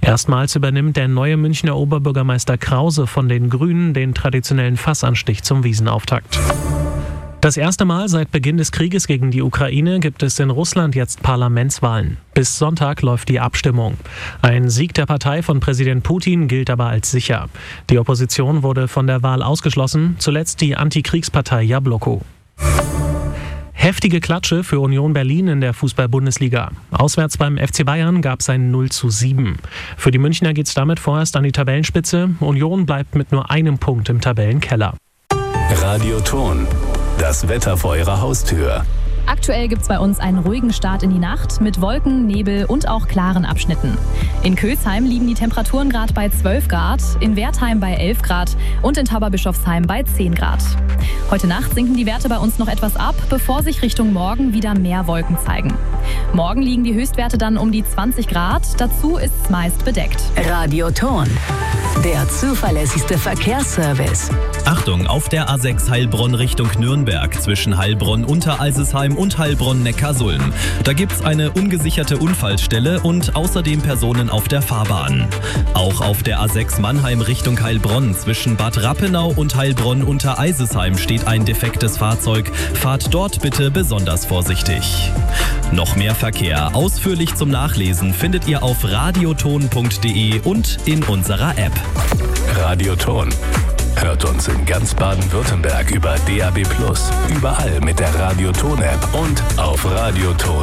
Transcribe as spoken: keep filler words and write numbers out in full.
Erstmals übernimmt der neue Münchner Oberbürgermeister Krause von den Grünen den traditionellen Fassanstich zum Wiesenauftakt. Das erste Mal seit Beginn des Krieges gegen die Ukraine gibt es in Russland jetzt Parlamentswahlen. Bis Sonntag läuft die Abstimmung. Ein Sieg der Partei von Präsident Putin gilt aber als sicher. Die Opposition wurde von der Wahl ausgeschlossen, zuletzt die Antikriegspartei Jabloko. Heftige Klatsche für Union Berlin in der Fußball-Bundesliga. Auswärts beim F C Bayern gab es ein null zu sieben. Für die Münchner geht es damit vorerst an die Tabellenspitze. Union bleibt mit nur einem Punkt im Tabellenkeller. Radioton. Das Wetter vor Ihrer Haustür. Aktuell gibt es bei uns einen ruhigen Start in die Nacht mit Wolken, Nebel und auch klaren Abschnitten. In Kösheim liegen die Temperaturen gerade bei zwölf Grad, in Wertheim bei elf Grad und in Tauberbischofsheim bei zehn Grad. Heute Nacht sinken die Werte bei uns noch etwas ab, bevor sich Richtung Morgen wieder mehr Wolken zeigen. Morgen liegen die Höchstwerte dann um die zwanzig Grad, dazu ist es meist bedeckt. Radioton, der zuverlässigste Verkehrsservice. Achtung, auf der A sechs Heilbronn Richtung Nürnberg zwischen Heilbronn-Unteralsesheim und Heilbronn-Neckarsulm. Da gibt's eine ungesicherte Unfallstelle und außerdem Personen auf der Fahrbahn. Auch auf der A sechs Mannheim Richtung Heilbronn zwischen Bad Rappenau und Heilbronn-Untereisesheim steht ein defektes Fahrzeug. Fahrt dort bitte besonders vorsichtig. Noch mehr Verkehr ausführlich zum Nachlesen findet ihr auf radioton punkt de und in unserer App. Radioton. Hört uns in ganz Baden-Württemberg über D A B plus, überall mit der Radioton-App und auf radioton